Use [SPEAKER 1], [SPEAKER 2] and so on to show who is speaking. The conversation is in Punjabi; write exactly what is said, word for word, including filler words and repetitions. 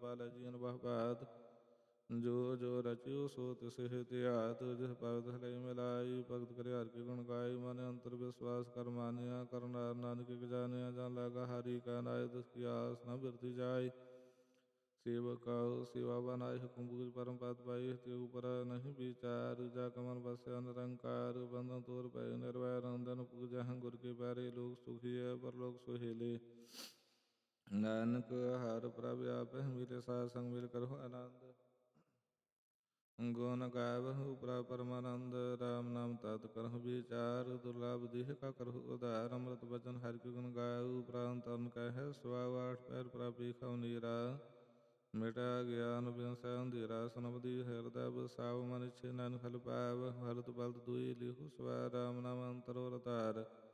[SPEAKER 1] ਪਾਲੈ ਜੀਵਨ ਬਹੁ ਬਾਤ। ਜੋ ਜੋ ਰਚਿਓ ਸੋ ਤਿਸ ਹੀ ਧਿਆਤ। ਜਿਸ ਭਗਤ ਹਲੇ ਮਿਲਾਈ ਭਗਤ ਕਰਿ ਹਰਿ ਕੇ ਗੁਣ ਗਾਈ। ਮਨ ਅੰਤਰ ਵਿਸ਼ਵਾਸ ਕਰ ਮਾਨਿਆ ਕਰਨ ਨਾਰ ਨਾਨਕ ਇਕ ਜਾਣਿਆ। ਜਨ ਲਾਗਾ ਹਰਿ ਕਾ ਨਾਇ ਤਿਸ ਕੀ ਆਸ ਨ ਬਿਰਥੀ ਜਾਇ। ਸੇਵਕ ਕਉ ਸੇਵਾ ਬਨਾਇ ਹੁਕਮ ਬੂਝ ਪਰਮ ਪਦ ਪਾਈ। ਤੇ ਉਪਰ ਨਹੀਂ ਵਿਚਾਰ ਜਾ ਕਮਨ ਬਸਿਆ ਨਿਰੰਕਾਰ। ਬੰਧਨ ਤੋਰ ਪੈ ਨਿਰਵੈਰ ਰੰਧਨ ਪੂਜਹਿ ਗੁਰ ਕੇ ਪਿਆਰੇ। ਲੋਕ ਸੁਖੀਐ ਪਰਲੋਕ ਸੁਹੇਲੇ। ਨਾਨਕ ਹਰਿ ਪ੍ਰਭ ਆਪਹਿ ਮਿਲੇ ਸਾਧ ਸੰਗ ਮਿਲ ਕਰਹੁ ਆਨੰਦ। ਗੁਣ ਗਾਵਹੁ ਪ੍ਰਭ ਪਰਮਾਨੰਦ। ਰਾਮ ਨਾਮ ਤਤ ਕਰਹੁ ਵਿਚਾਰ। ਦੁਰਲਭ ਦੇਹ ਕਾ ਕਰਹੁ ਉਧਾਰ। ਅੰਮ੍ਰਿਤ ਬਚਨ ਹਰਿ ਕੇ ਗੁਣ ਗਾਉ। ਪ੍ਰਾਨ ਤਨ ਕਹਿ ਸੁਆਉ ਆਠ ਪੈਰ ਪ੍ਰਭ ਪੇਖਹੁ ਨੀਰਾ। ਮਿਟਾ ਗਿਆਨ ਬਿਨਸੈ ਅੰਧੇਰਾ। ਸਨਮੁਦੀ ਹਿਰਦੈ ਬਸਾਉ। ਮਨ ਇਛੈ ਨਾਨਕ ਫਲ ਪਾਵਹੁ। ਹਲਤ ਪਲਤ ਦੁਇ ਲਿਖੁ ਸਵਾਰ। ਰਾਮ ਨਾਮ ਅੰਤਰ ਔਰ ਧਾਰ।